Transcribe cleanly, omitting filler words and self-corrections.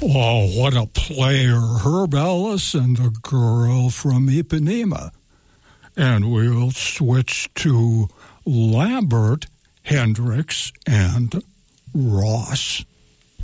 Oh, what a player, Herb Ellis and the girl from Ipanema. And we'll switch to Lambert, Hendricks, and Ross.